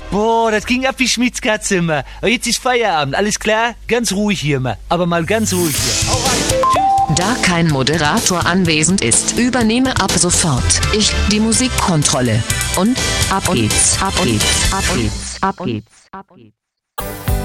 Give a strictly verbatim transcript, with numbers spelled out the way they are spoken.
Boah, das ging ab wie Schmitz Katze immer. Aber jetzt ist Feierabend, alles klar? Ganz ruhig hier mal. Aber mal ganz ruhig hier. Hau rein. Tschüss. Da kein Moderator anwesend ist, übernehme ab sofort ich die Musikkontrolle. Und ab geht's, ab geht's, ab geht's, ab geht's, ab geht's.